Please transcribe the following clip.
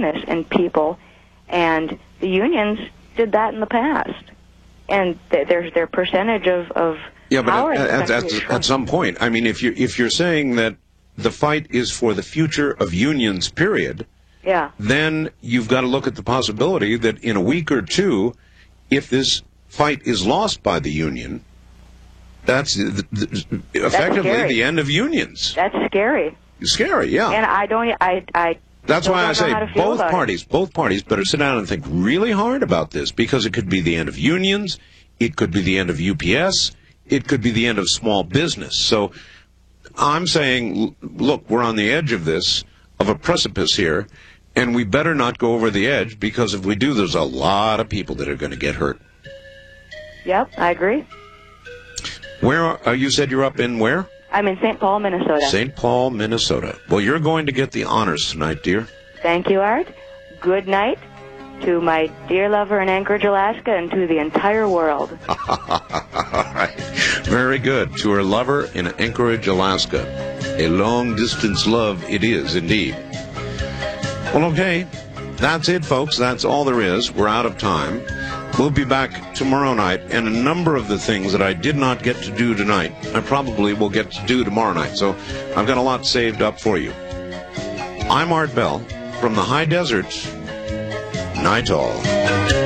kindness in people, and the unions did that in the past. And their percentage of yeah, but power at some point, I mean, if you're saying that the fight is for the future of unions, period, yeah, then you've got to look at the possibility that in a week or two, if this fight is lost by the union, that's effectively the end of unions. That's scary. Scary, yeah. And I that's why I say both parties better sit down and think really hard about this, because it could be the end of unions, it could be the end of UPS, it could be the end of small business. So I'm saying, look, we're on the edge of a precipice here, and we better not go over the edge, because if we do, there's a lot of people that are going to get hurt. Yep, I agree. Where you said you're up in where? I'm in St. Paul, Minnesota. St. Paul, Minnesota. Well, you're going to get the honors tonight, dear. Thank you, Art. Good night to my dear lover in Anchorage, Alaska, and to the entire world. All right. Very good. To her lover in Anchorage, Alaska. A long-distance love it is, indeed. Well, okay. That's it, folks. That's all there is. We're out of time. We'll be back tomorrow night, and a number of the things that I did not get to do tonight, I probably will get to do tomorrow night. So I've got a lot saved up for you. I'm Art Bell from the High Desert. Night all.